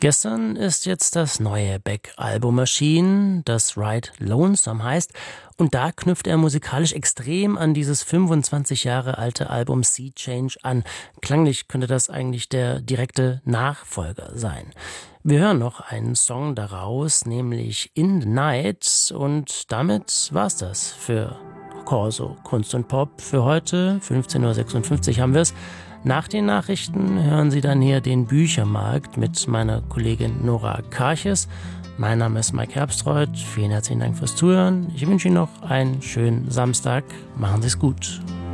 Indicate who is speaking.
Speaker 1: Gestern ist jetzt das neue Beck-Album erschienen, das Ride Lonesome heißt. Und da knüpft er musikalisch extrem an dieses 25 Jahre alte Album Sea Change an. Klanglich könnte das eigentlich der direkte Nachfolger sein. Wir hören noch einen Song daraus, nämlich In the Night. Und damit war's das für Corso Kunst und Pop für heute. 15.56 Uhr haben wir es. Nach den Nachrichten hören Sie dann hier den Büchermarkt mit meiner Kollegin Nora Karches. Mein Name ist Mike Herbstreuth. Vielen herzlichen Dank fürs Zuhören. Ich wünsche Ihnen noch einen schönen Samstag. Machen Sie es gut.